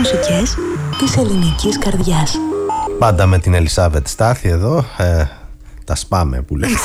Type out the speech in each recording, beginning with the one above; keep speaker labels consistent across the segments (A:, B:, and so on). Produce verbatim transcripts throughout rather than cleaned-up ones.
A: μουσικές της ελληνικής καρδιάς.
B: Πάντα με την Ελισάβετ Στάθη εδώ, ε, τα σπάμε που λέτε.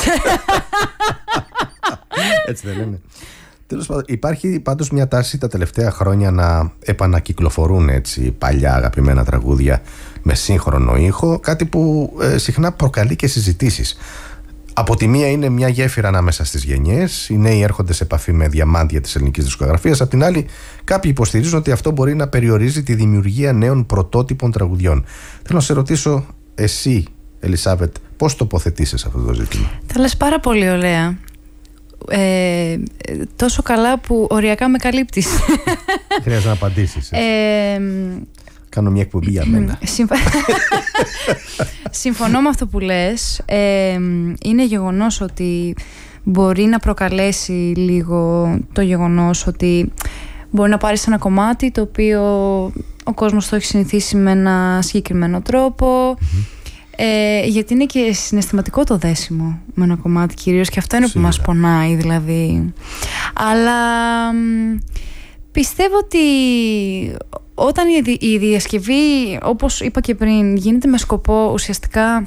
B: Έτσι δεν είναι? Τέλος πάντων, υπάρχει πάντως μια τάση τα τελευταία χρόνια να επανακυκλοφορούν έτσι παλιά αγαπημένα τραγούδια με σύγχρονο ήχο, κάτι που ε, συχνά προκαλεί και συζητήσεις. Από τη μία είναι μια γέφυρα ανάμεσα στις γενιές, οι νέοι έρχονται σε επαφή με διαμάντια της ελληνικής δισκογραφίας. Απ' την άλλη, κάποιοι υποστηρίζουν ότι αυτό μπορεί να περιορίζει τη δημιουργία νέων πρωτότυπων τραγουδιών. Θέλω να σε ρωτήσω, εσύ, Ελισάβετ, πώς τοποθετείσαι σε αυτό το ζήτημα?
C: Τα λες πάρα πολύ ωραία. Ε, τόσο καλά που οριακά με καλύπτεις.
B: Χρειάζεται να απαντήσεις.
C: Ε,
B: Κάνω μια εκπομπή για μένα.
C: Συμφ... Συμφωνώ με αυτό που λες. Ε, είναι γεγονός ότι μπορεί να προκαλέσει λίγο το γεγονός ότι μπορεί να πάρεις ένα κομμάτι το οποίο ο κόσμος το έχει συνηθίσει με ένα συγκεκριμένο τρόπο. Mm-hmm. Ε, γιατί είναι και συναισθηματικό το δέσιμο με ένα κομμάτι κυρίως, και αυτό είναι Σίγουρα. που μας πονάει δηλαδή. Αλλά πιστεύω ότι όταν η διασκευή, όπως είπα και πριν, γίνεται με σκοπό ουσιαστικά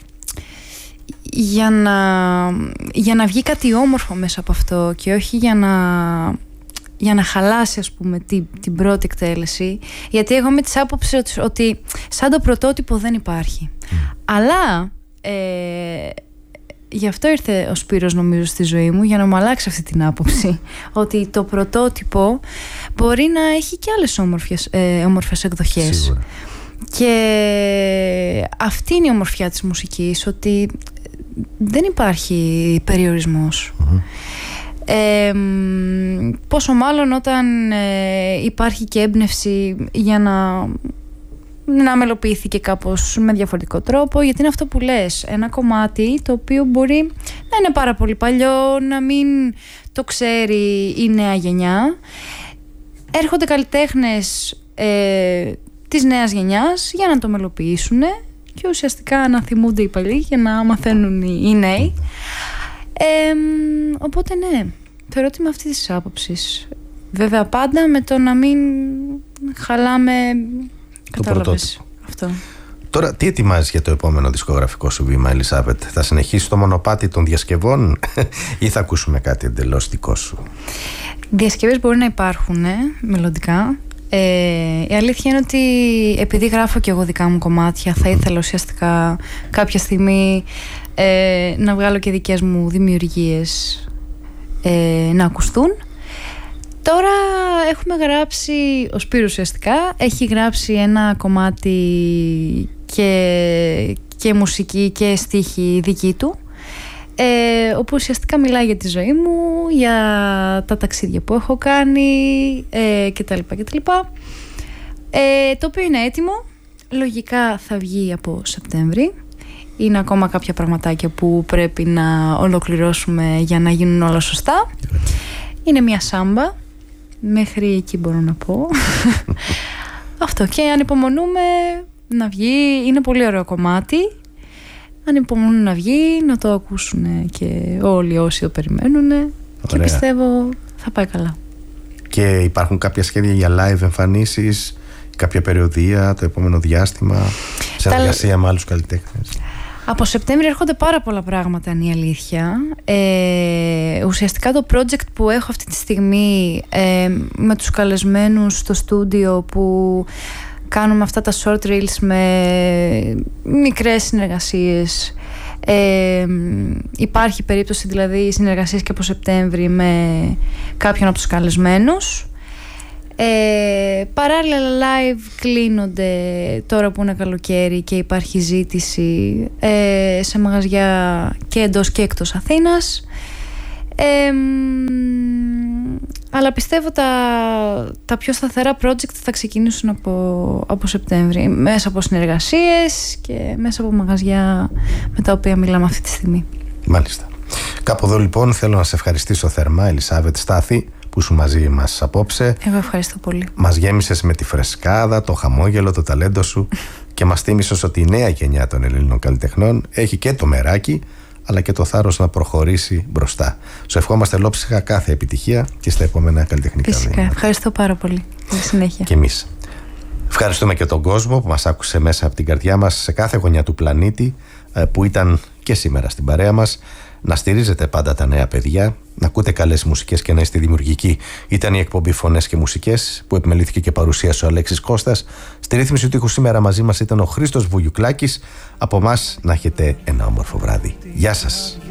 C: για να, για να βγει κάτι όμορφο μέσα από αυτό και όχι για να, για να χαλάσει, ας πούμε, την, την πρώτη εκτέλεση, γιατί εγώ με τις άποψεις ότι, ότι σαν το πρωτότυπο δεν υπάρχει. Mm. Αλλά ε, γι' αυτό ήρθε ο Σπύρος, νομίζω, στη ζωή μου, για να μου αλλάξει αυτή την άποψη. Ότι το πρωτότυπο μπορεί να έχει και άλλες όμορφες, ε, όμορφες εκδοχές. Σίγουρα. Και αυτή είναι η ομορφιά της μουσικής, ότι δεν υπάρχει περιορισμός. Mm-hmm. Ε, πόσο μάλλον όταν ε, υπάρχει και έμπνευση για να να μελοποιηθεί και κάπως με διαφορετικό τρόπο, γιατί είναι αυτό που λες, ένα κομμάτι το οποίο μπορεί να είναι πάρα πολύ παλιό, να μην το ξέρει η νέα γενιά. Έρχονται καλλιτέχνες ε, της νέας γενιάς για να το μελοποιήσουν και ουσιαστικά να θυμούνται οι παλιοί για να μαθαίνουν οι νέοι. Ε, οπότε ναι, θεωρώ ότι με αυτή της άποψης, βέβαια πάντα με το να μην χαλάμε. Κατάλαβες αυτό.
B: Τώρα, τι ετοιμάζεις για το επόμενο δισκογραφικό σου βήμα, Ελισάβετ? Θα συνεχίσεις το μονοπάτι των διασκευών ή θα ακούσουμε κάτι εντελώς δικό σου?
C: Διασκευές μπορεί να υπάρχουν ε, μελλοντικά. Ε, η αλήθεια είναι ότι επειδή γράφω και εγώ δικά μου κομμάτια, θα ήθελα ουσιαστικά κάποια στιγμή ε, να βγάλω και δικές μου δημιουργίες ε, να ακουστούν. Τώρα έχουμε γράψει, ο Σπύρος ουσιαστικά έχει γράψει ένα κομμάτι και, και μουσική και στίχη δική του, ε, όπου ουσιαστικά μιλάει για τη ζωή μου, για τα ταξίδια που έχω κάνει ε, κτλ. κτλ. Ε, το οποίο είναι έτοιμο, λογικά θα βγει από Σεπτέμβρη. Είναι ακόμα κάποια πραγματάκια που πρέπει να ολοκληρώσουμε για να γίνουν όλα σωστά. Είναι μια σάμπα. Μέχρι εκεί μπορώ να πω. Αυτό, και ανυπομονούμε να βγει. Είναι πολύ ωραίο κομμάτι. Ανυπομονούν να βγει, να το ακούσουν και όλοι όσοι το περιμένουν. Ωραία. Και πιστεύω θα πάει καλά.
B: Και υπάρχουν κάποια σχέδια για live εμφανίσεις, κάποια περιοδεία το επόμενο διάστημα, σε συνεργασία Τα... με άλλους καλλιτέχνες?
C: Από Σεπτέμβρη έρχονται πάρα πολλά πράγματα, είναι η αλήθεια. Ε, ουσιαστικά το project που έχω αυτή τη στιγμή ε, με τους καλεσμένους στο στούντιο, που κάνουμε αυτά τα short reels με μικρές συνεργασίες, ε, υπάρχει περίπτωση δηλαδή συνεργασίες και από Σεπτέμβρη με κάποιον από τους καλεσμένους. Ε, παράλληλα live κλείνονται τώρα που είναι καλοκαίρι και υπάρχει ζήτηση ε, σε μαγαζιά και εντός και εκτός Αθήνας. Ε, αλλά πιστεύω τα, τα πιο σταθερά project θα ξεκινήσουν από, από Σεπτέμβρη, μέσα από συνεργασίες και μέσα από μαγαζιά με τα οποία μιλάμε αυτή τη στιγμή.
B: Μάλιστα. Κάπου εδώ λοιπόν θέλω να σε ευχαριστήσω θερμά, Ελισάβετ Στάθη, που ήσουν μαζί μας απόψε.
C: Εγώ ευχαριστώ πολύ.
B: Μας γέμισες με τη φρεσκάδα, το χαμόγελο, το ταλέντο σου και μας θύμισες ότι η νέα γενιά των Ελλήνων καλλιτεχνών έχει και το μεράκι, αλλά και το θάρρος να προχωρήσει μπροστά. Σου ευχόμαστε ολόψυχα κάθε επιτυχία και στα επόμενα καλλιτεχνικά βήματα.
C: Φυσικά. Ευχαριστώ πάρα πολύ. Καλή συνέχεια.
B: Και εμείς. Ευχαριστούμε και τον κόσμο που μας άκουσε μέσα από την καρδιά μας σε κάθε γωνιά του πλανήτη, που ήταν και σήμερα στην παρέα μας. Να στηρίζετε πάντα τα νέα παιδιά, να ακούτε καλές μουσικές και να είστε δημιουργικοί. Ήταν η εκπομπή Φωνές και Μουσικές που επιμελήθηκε και παρουσίασε ο Αλέξης Κώστας. Στη ρύθμιση του ήχου σήμερα μαζί μας ήταν ο Χρήστος Βουγιουκλάκης. Από εμάς να έχετε ένα όμορφο βράδυ. Γεια σας.